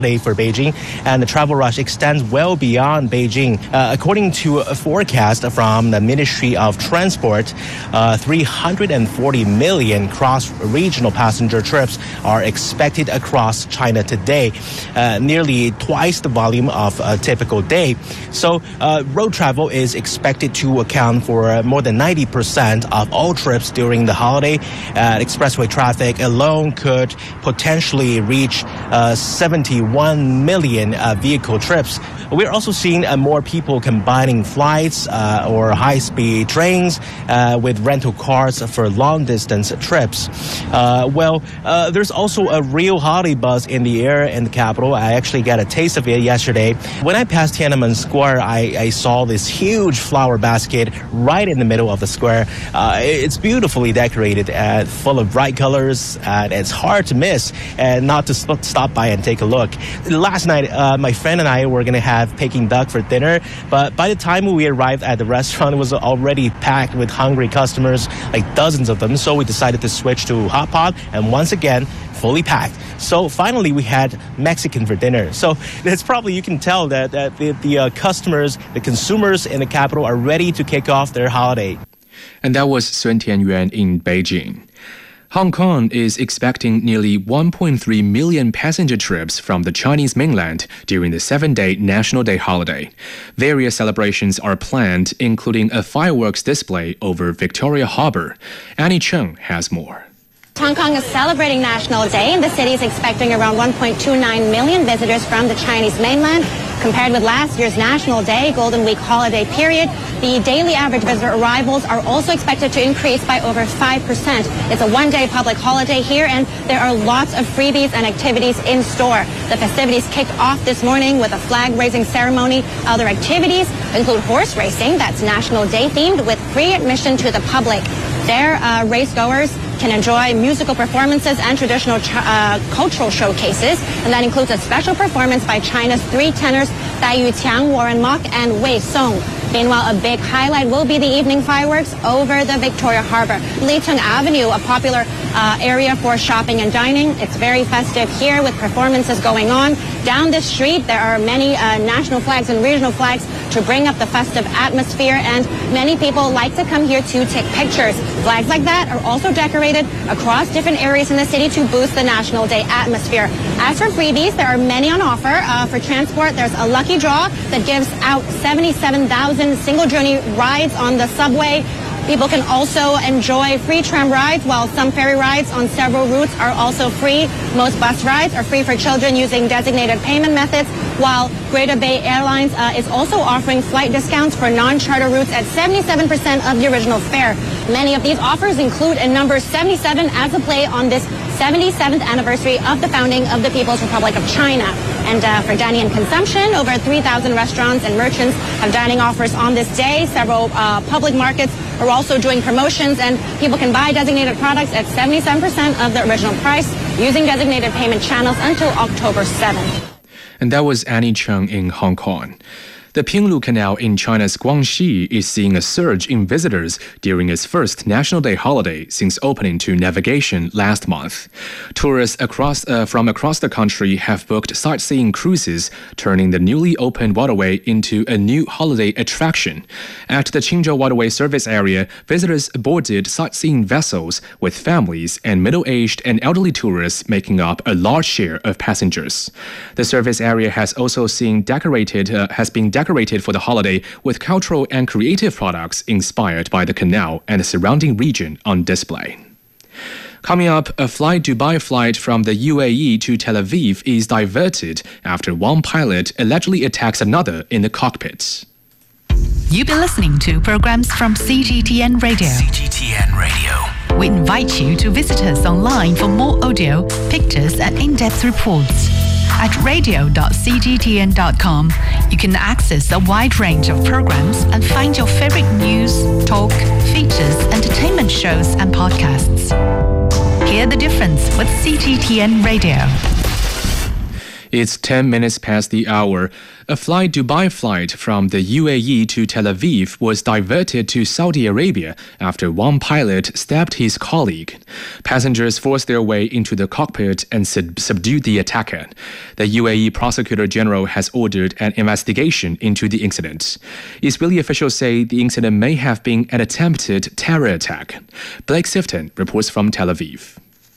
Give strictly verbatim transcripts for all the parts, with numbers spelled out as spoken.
for Beijing, and the travel rush extends well beyond Beijing. Uh, according to a forecast from the Ministry of Transport, uh, three hundred forty million cross-regional passenger trips are expected across China today, uh, nearly twice the volume of a typical day. So uh, road travel is expected to account for more than ninety percent of all trips during the holiday. Uh, expressway traffic alone could potentially reach uh, seventy-one million uh, vehicle trips. We're also seeing uh, more people combining flights uh, or high-speed trains uh, with rental cars for long-distance trips. Uh, well, uh, there's also a real holiday buzz in the air in the capital. I actually got a taste of it yesterday. When I passed Tiananmen Square, I, I saw this huge flower basket right in the middle of the square. Uh, it's beautifully decorated and full of bright colors, and it's hard to miss and not to st- stop by and take a look. Last night, uh, my friend and I were going to have Peking duck for dinner, but by the time we arrived at the restaurant, it was already packed with hungry customers, like dozens of them. So we decided to switch to hot pot, and once again, fully packed. So finally, we had Mexican for dinner. So that's probably, you can tell that, that the, the uh, customers, the consumers in the capital are ready to kick off their holiday. And that was Sun Tianyuan in Beijing. Hong Kong is expecting nearly one point three million passenger trips from the Chinese mainland during the seven-day National Day holiday. Various celebrations are planned, including a fireworks display over Victoria Harbour. Annie Cheng has more. Hong Kong is celebrating National Day, and the city is expecting around one point two nine million visitors from the Chinese mainland. Compared with last year's National Day, Golden Week holiday period, the daily average visitor arrivals are also expected to increase by over five percent. It's a one-day public holiday here, and there are lots of freebies and activities in store. The festivities kicked off this morning with a flag-raising ceremony. Other activities include horse racing, that's National Day themed, with free admission to the public. There, uh, racegoers can enjoy musical performances and traditional ch- uh, cultural showcases, and that includes a special performance by China's three tenors Dai Yuqiang, Warren Mock, and Wei Song. Meanwhile, a big highlight will be the evening fireworks over the Victoria Harbour. Licheng Avenue, a popular uh, area for shopping and dining. It's very festive here with performances going on. Down this street, there are many uh, national flags and regional flags to bring up the festive atmosphere, and many people like to come here to take pictures. Flags like that are also decorated across different areas in the city to boost the National Day atmosphere. As for freebies, there are many on offer. Uh, for transport, there's a lucky draw that gives out seventy-seven thousand single journey rides on the subway. People can also enjoy free tram rides, while some ferry rides on several routes are also free. Most bus rides are free for children using designated payment methods, while Greater Bay Airlines uh, is also offering flight discounts for non-charter routes at seventy-seven percent of the original fare. Many of these offers include a number seventy-seven as a play on this seventy-seventh anniversary of the founding of the People's Republic of China. And uh, for dining and consumption, over three thousand restaurants and merchants have dining offers on this day. Several uh, public markets are also doing promotions, and people can buy designated products at seventy-seven percent of the original price using designated payment channels until October seventh. And that was Annie Cheng in Hong Kong. The Pinglu Canal in China's Guangxi is seeing a surge in visitors during its first National Day holiday since opening to navigation last month. Tourists across, uh, from across the country have booked sightseeing cruises, turning the newly opened waterway into a new holiday attraction. At the Qingzhou Waterway Service Area, visitors boarded sightseeing vessels with families and middle-aged and elderly tourists making up a large share of passengers. The service area has also seen decorated, uh, has been decorated decorated for the holiday with cultural and creative products inspired by the canal and the surrounding region on display. Coming up, a Fly Dubai flight from the U A E to Tel Aviv is diverted after one pilot allegedly attacks another in the cockpit. You've been listening to programs from C G T N Radio. C G T N Radio. We invite you to visit us online for more audio, pictures, and in-depth reports. At radio dot c g t n dot com, you can access a wide range of programs and find your favorite news, talk, features, entertainment shows, and podcasts. Hear the difference with C G T N Radio. It's ten minutes past the hour. A Fly Dubai flight from the U A E to Tel Aviv was diverted to Saudi Arabia after one pilot stabbed his colleague. Passengers forced their way into the cockpit and sub- subdued the attacker. The U A E Prosecutor General has ordered an investigation into the incident. Israeli officials say the incident may have been an attempted terror attack. Blake Sifton reports from Tel Aviv.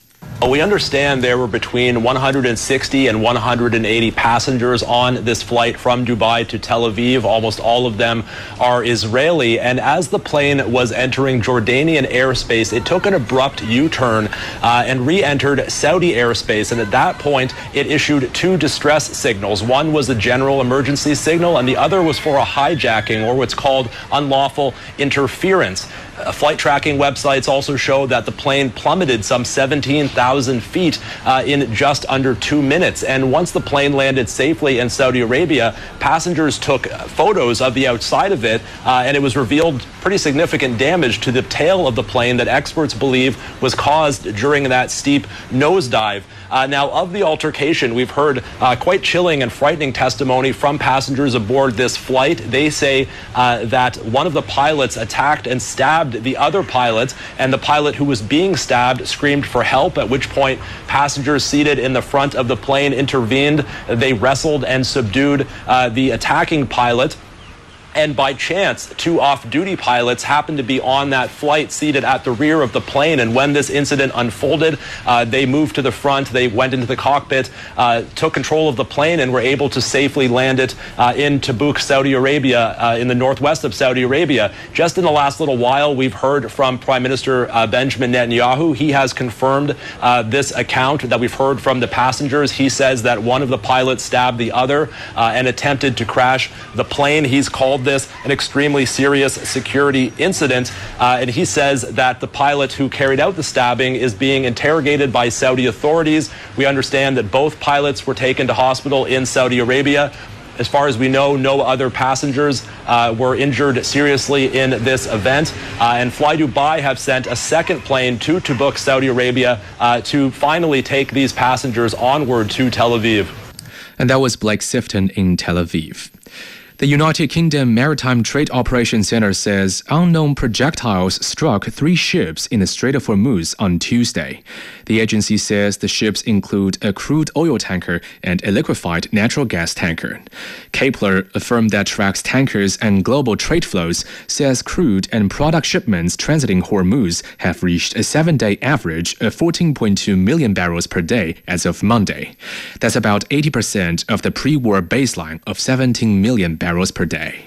We understand there were between one hundred sixty and one hundred eighty passengers on this flight from Dubai to Tel Aviv. Almost all of them are Israeli. And as the plane was entering Jordanian airspace, it took an abrupt U-turn uh, and re-entered Saudi airspace. And at that point, it issued two distress signals. One was a general emergency signal, and the other was for a hijacking, or what's called unlawful interference. Uh, flight tracking websites also show that the plane plummeted some seventeen thousand feet uh, in just under two minutes. And once the plane landed safely in Saudi Arabia, passengers took photos of the outside of it, uh, and it was revealed pretty significant damage to the tail of the plane that experts believe was caused during that steep nosedive. Uh, now, of the altercation, we've heard uh, quite chilling and frightening testimony from passengers aboard this flight. They say uh, that one of the pilots attacked and stabbed the other pilot, and the pilot who was being stabbed screamed for help, at which point passengers seated in the front of the plane intervened. They wrestled and subdued uh, the attacking pilot. And by chance, two off-duty pilots happened to be on that flight seated at the rear of the plane. And when this incident unfolded, uh, they moved to the front, they went into the cockpit, uh, took control of the plane, and were able to safely land it uh, in Tabuk, Saudi Arabia, uh, in the northwest of Saudi Arabia. Just in the last little while, we've heard from Prime Minister uh, Benjamin Netanyahu. He has confirmed uh, this account that we've heard from the passengers. He says that one of the pilots stabbed the other uh, and attempted to crash the plane. He's called this an extremely serious security incident, uh, and he says that the pilot who carried out the stabbing is being interrogated by Saudi authorities. We understand that both pilots were taken to hospital in Saudi Arabia. As far as we know, no other passengers uh, were injured seriously in this event. Uh, and Fly Dubai have sent a second plane to Tabuk, Saudi Arabia, uh, to finally take these passengers onward to Tel Aviv. And that was Blake Sifton in Tel Aviv. The United Kingdom Maritime Trade Operations Center says unknown projectiles struck three ships in the Strait of Hormuz on Tuesday. The agency says the ships include a crude oil tanker and a liquefied natural gas tanker. Kepler, a firm that tracks tankers and global trade flows, says crude and product shipments transiting Hormuz have reached a seven-day average of fourteen point two million barrels per day as of Monday. That's about eighty percent of the pre-war baseline of seventeen million barrels per day.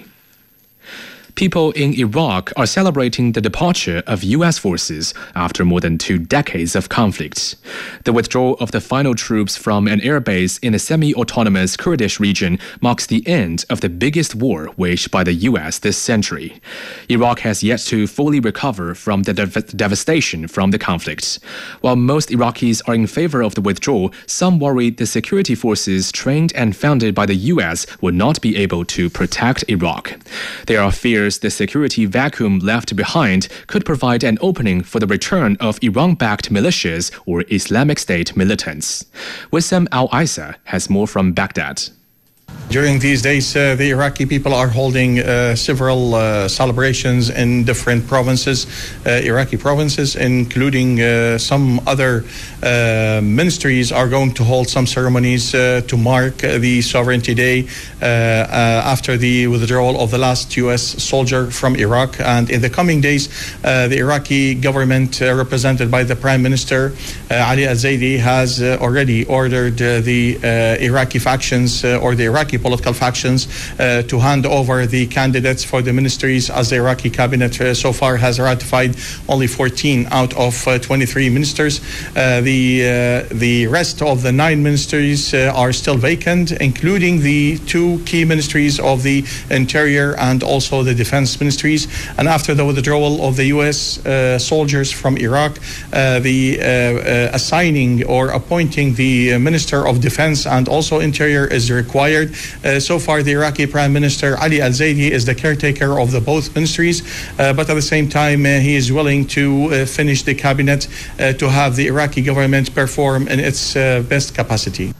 People in Iraq are celebrating the departure of U S forces after more than two decades of conflict. The withdrawal of the final troops from an airbase in the semi-autonomous Kurdish region marks the end of the biggest war waged by the U S this century. Iraq has yet to fully recover from the dev- devastation from the conflict. While most Iraqis are in favor of the withdrawal, some worry the security forces trained and founded by the U S will not be able to protect Iraq. There are fears the security vacuum left behind could provide an opening for the return of Iran-backed militias or Islamic State militants. Wissam Al-Isa has more from Baghdad. During these days, uh, the Iraqi people are holding uh, several uh, celebrations in different provinces, uh, Iraqi provinces, including uh, some other uh, ministries are going to hold some ceremonies uh, to mark uh, the Sovereignty Day uh, uh, after the withdrawal of the last U S soldier from Iraq. And in the coming days, uh, the Iraqi government, uh, represented by the Prime Minister uh, Ali Al-Zaidi, has uh, already ordered uh, the uh, Iraqi factions uh, or the Iraqi political factions uh, to hand over the candidates for the ministries, as the Iraqi cabinet uh, so far has ratified only fourteen out of uh, twenty-three ministers. Uh, the uh, the rest of the nine ministries uh, are still vacant, including the two key ministries of the Interior and also the Defense ministries. And after the withdrawal of the U S uh, soldiers from Iraq, uh, the uh, uh, assigning or appointing the Minister of Defense and also Interior is required. Uh, so far, the Iraqi Prime Minister Ali Al-Zaidi is the caretaker of the both ministries, uh, but at the same time, uh, he is willing to uh, finish the cabinet uh, to have the Iraqi government perform in its uh, best capacity.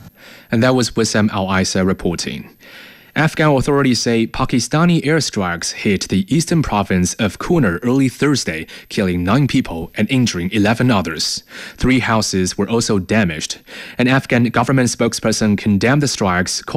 And that was Wissam Al-Isa reporting. Afghan authorities say Pakistani airstrikes hit the eastern province of Kunar early Thursday, killing nine people and injuring eleven others. Three houses were also damaged. An Afghan government spokesperson condemned the strikes,